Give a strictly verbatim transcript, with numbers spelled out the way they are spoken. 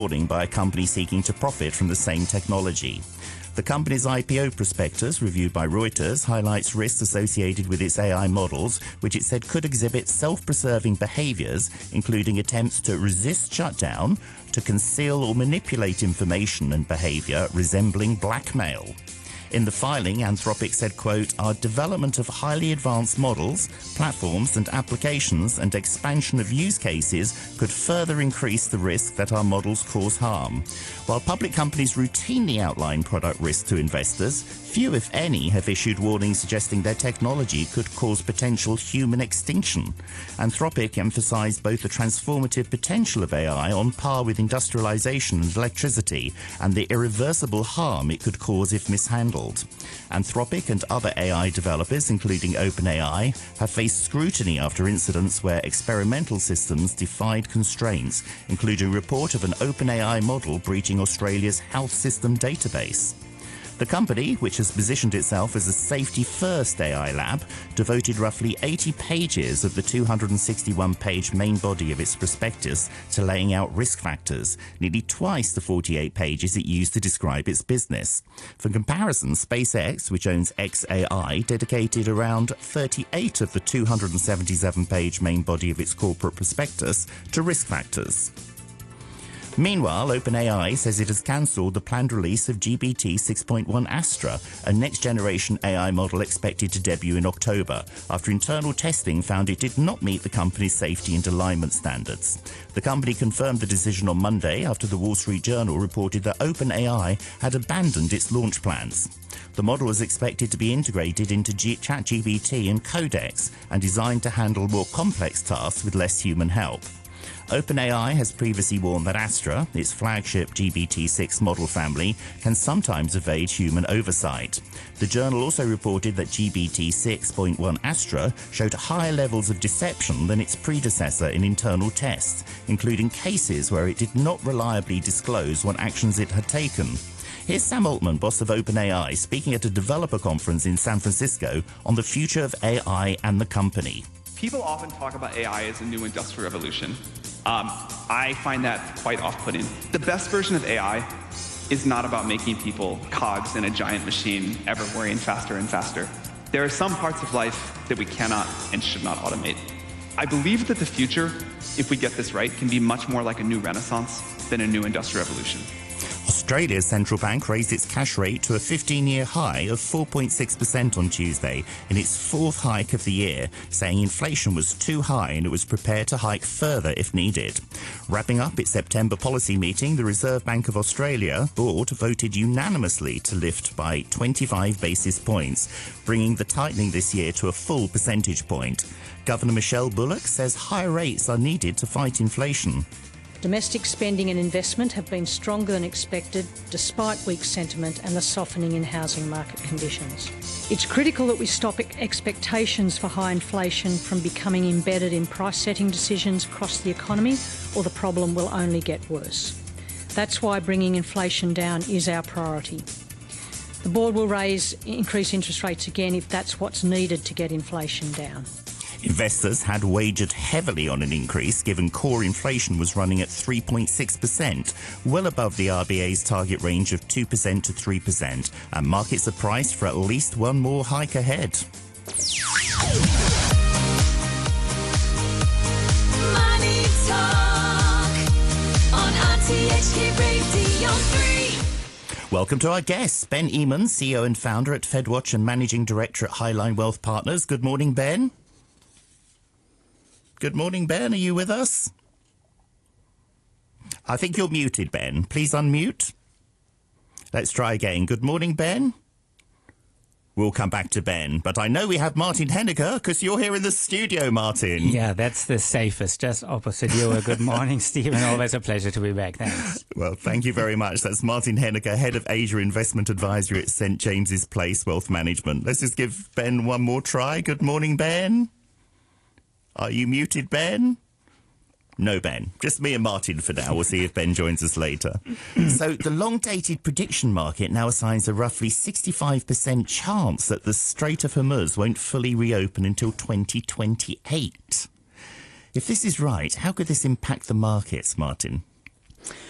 by a company seeking to profit from the same technology. The company's I P O prospectus, reviewed by Reuters, highlights risks associated with its A I models, which it said could exhibit self-preserving behaviors, including attempts to resist shutdown, to conceal or manipulate information and behavior resembling blackmail. In the filing, Anthropic said, quote, "Our development of highly advanced models, platforms and applications and expansion of use cases could further increase the risk that our models cause harm." While public companies routinely outline product risks to investors, few, if any, have issued warnings suggesting their technology could cause potential human extinction. Anthropic emphasized both the transformative potential of A I on par with industrialization and electricity and the irreversible harm it could cause if mishandled. Anthropic and other A I developers, including OpenAI, have faced scrutiny after incidents where experimental systems defied constraints, including a report of an OpenAI model breaching Australia's health system database. The company, which has positioned itself as a safety-first A I lab, devoted roughly eighty pages of the two hundred sixty-one page main body of its prospectus to laying out risk factors, nearly twice the forty-eight pages it used to describe its business. For comparison, SpaceX, which owns X A I, dedicated around thirty-eight of the two hundred seventy-seven page main body of its corporate prospectus to risk factors. Meanwhile, OpenAI says it has cancelled the planned release of G B T six point one Astra, a next-generation A I model expected to debut in October, after internal testing found it did not meet the company's safety and alignment standards. The company confirmed the decision on Monday after the Wall Street Journal reported that OpenAI had abandoned its launch plans. The model is expected to be integrated into G- ChatGPT and Codex and designed to handle more complex tasks with less human help. OpenAI has previously warned that Astra, its flagship G B T six model family, can sometimes evade human oversight. The journal also reported that G B T six point one Astra showed higher levels of deception than its predecessor in internal tests, including cases where it did not reliably disclose what actions it had taken. Here's Sam Altman, boss of OpenAI, speaking at a developer conference in San Francisco on the future of A I and the company. People often talk about A I as a new industrial revolution. Um, I find that quite off-putting. The best version of A I is not about making people cogs in a giant machine ever worrying faster and faster. There are some parts of life that we cannot and should not automate. I believe that the future, if we get this right, can be much more like a new renaissance than a new industrial revolution. Australia's central bank raised its cash rate to a fifteen-year high of four point six percent on Tuesday, in its fourth hike of the year, saying inflation was too high and it was prepared to hike further if needed. Wrapping up its September policy meeting, the Reserve Bank of Australia board voted unanimously to lift by twenty-five basis points, bringing the tightening this year to a full percentage point. Governor Michelle Bullock says higher rates are needed to fight inflation. Domestic spending and investment have been stronger than expected despite weak sentiment and the softening in housing market conditions. It's critical that we stop expectations for high inflation from becoming embedded in price-setting decisions across the economy, or the problem will only get worse. That's why bringing inflation down is our priority. The board will raise, increase interest rates again if that's what's needed to get inflation down. Investors had wagered heavily on an increase, given core inflation was running at three point six percent, well above the R B A's target range of two percent to three percent, and markets are priced for at least one more hike ahead. Money Talk on R T H K Radio three. Welcome to our guests, Ben Eamon, C E O and founder at FedWatch and Managing Director at Highline Wealth Partners. Good morning, Ben. Good morning, Ben. Are you with us? I think you're muted, Ben. Please unmute. Let's try again. Good morning, Ben. We'll come back to Ben, but I know we have Martin Henniker because you're here in the studio, Martin. Yeah, that's the safest, just opposite you. Good morning, Stephen. Always a pleasure to be back. Thanks. Well, thank you very much. That's Martin Henniker, Head of Asia Investment Advisory at Saint James's Place Wealth Management. Let's just give Ben one more try. Good morning, Ben. Are you muted, Ben? No, Ben. Just me and Martin for now. We'll see if Ben joins us later. So the long-dated prediction market now assigns a roughly sixty-five percent chance that the Strait of Hormuz won't fully reopen until twenty twenty-eight. If this is right, how could this impact the markets, Martin?